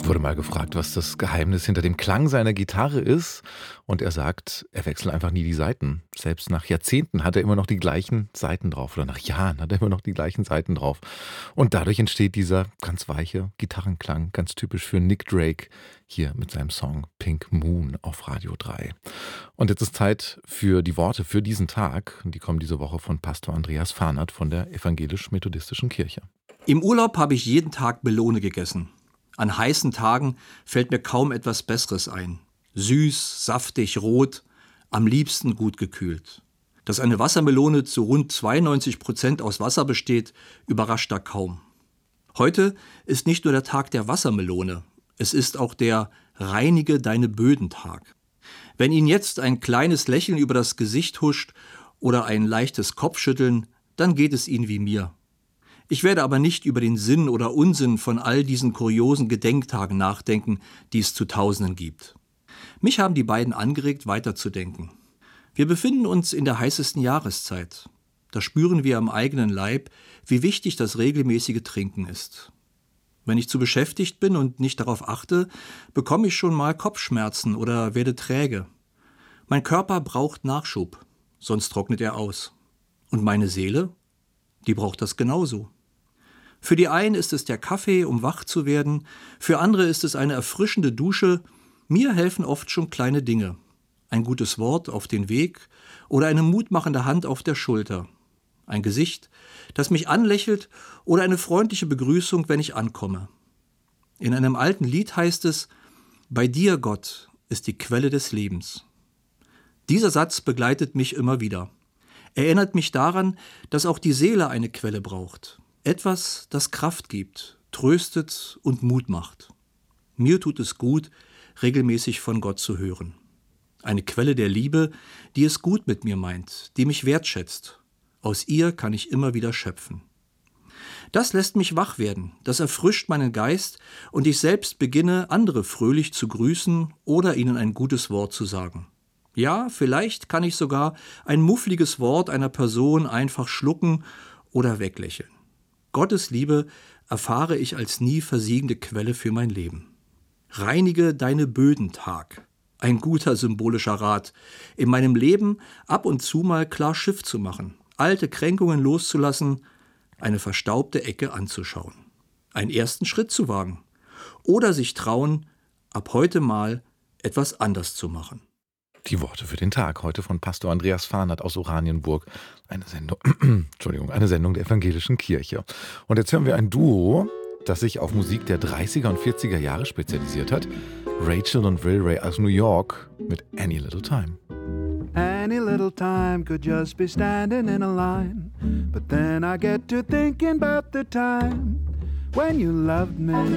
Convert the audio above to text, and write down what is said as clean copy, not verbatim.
wurde mal gefragt, was das Geheimnis hinter dem Klang seiner Gitarre ist. Und er sagt, er wechselt einfach nie die Saiten. Selbst nach Jahrzehnten hat er immer noch die gleichen Saiten drauf. Oder nach Jahren hat er immer noch die gleichen Saiten drauf. Und dadurch entsteht dieser ganz weiche Gitarrenklang, ganz typisch für Nick Drake, hier mit seinem Song Pink Moon auf Radio 3. Und jetzt ist Zeit für die Worte für diesen Tag. Die kommen diese Woche von Pastor Andreas Fahnert von der Evangelisch-Methodistischen Kirche. Im Urlaub habe ich jeden Tag Melone gegessen. An heißen Tagen fällt mir kaum etwas Besseres ein. Süß, saftig, rot, am liebsten gut gekühlt. Dass eine Wassermelone zu rund 92% aus Wasser besteht, überrascht da kaum. Heute ist nicht nur der Tag der Wassermelone, es ist auch der Reinige deine Böden-Tag. Wenn Ihnen jetzt ein kleines Lächeln über das Gesicht huscht oder ein leichtes Kopfschütteln, dann geht es Ihnen wie mir. Ich werde aber nicht über den Sinn oder Unsinn von all diesen kuriosen Gedenktagen nachdenken, die es zu Tausenden gibt. Mich haben die beiden angeregt, weiterzudenken. Wir befinden uns in der heißesten Jahreszeit. Da spüren wir am eigenen Leib, wie wichtig das regelmäßige Trinken ist. Wenn ich zu beschäftigt bin und nicht darauf achte, bekomme ich schon mal Kopfschmerzen oder werde träge. Mein Körper braucht Nachschub, sonst trocknet er aus. Und meine Seele, die braucht das genauso. Für die einen ist es der Kaffee, um wach zu werden, für andere ist es eine erfrischende Dusche. Mir helfen oft schon kleine Dinge. Ein gutes Wort auf den Weg oder eine mutmachende Hand auf der Schulter. Ein Gesicht, das mich anlächelt oder eine freundliche Begrüßung, wenn ich ankomme. In einem alten Lied heißt es: Bei dir, Gott, ist die Quelle des Lebens. Dieser Satz begleitet mich immer wieder. Er erinnert mich daran, dass auch die Seele eine Quelle braucht. Etwas, das Kraft gibt, tröstet und Mut macht. Mir tut es gut, regelmäßig von Gott zu hören. Eine Quelle der Liebe, die es gut mit mir meint, die mich wertschätzt. Aus ihr kann ich immer wieder schöpfen. Das lässt mich wach werden, das erfrischt meinen Geist und ich selbst beginne, andere fröhlich zu grüßen oder ihnen ein gutes Wort zu sagen. Ja, vielleicht kann ich sogar ein muffliges Wort einer Person einfach schlucken oder weglächeln. Gottes Liebe erfahre ich als nie versiegende Quelle für mein Leben. Reinige deine Böden-Tag. Ein guter symbolischer Rat. In meinem Leben ab und zu mal klar Schiff zu machen, alte Kränkungen loszulassen, eine verstaubte Ecke anzuschauen. Einen ersten Schritt zu wagen. Oder sich trauen, ab heute mal etwas anders zu machen. Die Worte für den Tag, heute von Pastor Andreas Fahnert aus Oranienburg. Eine Sendung der Evangelischen Kirche. Und jetzt hören wir ein Duo, das sich auf Musik der 30er und 40er Jahre spezialisiert hat. Rachel und Will Ray aus New York mit Any Little Time. Any little time could just be standing in a line. But then I get to thinking about the time when you loved me.